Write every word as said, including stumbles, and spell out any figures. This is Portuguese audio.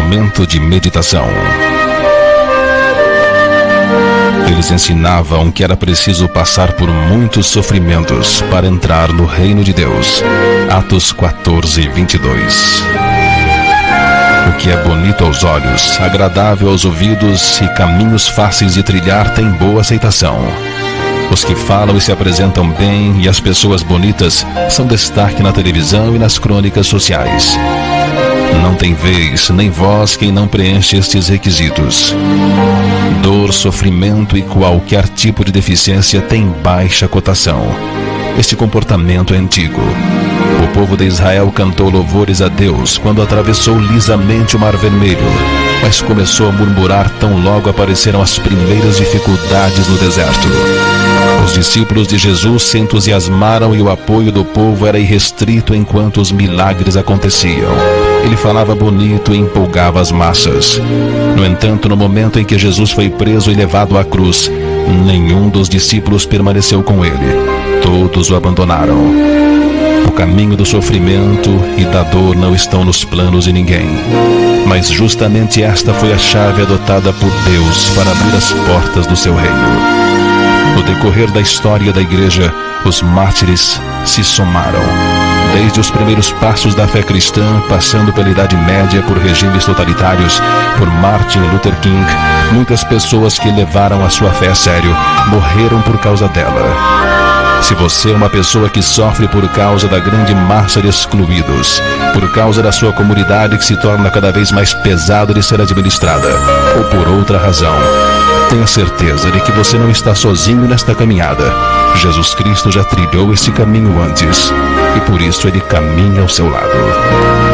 momento de meditação. Eles ensinavam que era preciso passar por muitos sofrimentos para entrar no reino de Deus. Atos quatorze, vinte e dois. O que é bonito aos olhos, agradável aos ouvidos e caminhos fáceis de trilhar tem boa aceitação. Os que falam e se apresentam bem e as pessoas bonitas são destaque na televisão e nas crônicas sociais. Não tem vez nem voz quem não preenche estes requisitos. Dor, sofrimento e qualquer tipo de deficiência tem baixa cotação. Este comportamento é antigo. O povo de Israel cantou louvores a Deus quando atravessou lisamente o Mar Vermelho, mas começou a murmurar tão logo apareceram as primeiras dificuldades no deserto. Os discípulos de Jesus se entusiasmaram e o apoio do povo era irrestrito enquanto os milagres aconteciam. Ele falava bonito e empolgava as massas. No entanto, no momento em que Jesus foi preso e levado à cruz, nenhum dos discípulos permaneceu com ele. Todos o abandonaram. O caminho do sofrimento e da dor não estão nos planos de ninguém. Mas justamente esta foi a chave adotada por Deus para abrir as portas do seu reino. No decorrer da história da igreja, os mártires se somaram. Desde os primeiros passos da fé cristã, passando pela Idade Média, por regimes totalitários, por Martin Luther King, muitas pessoas que levaram a sua fé a sério morreram por causa dela. Se você é uma pessoa que sofre por causa da grande massa de excluídos, por causa da sua comunidade que se torna cada vez mais pesada de ser administrada, ou por outra razão, tenha certeza de que você não está sozinho nesta caminhada. Jesus Cristo já trilhou esse caminho antes, e por isso Ele caminha ao seu lado.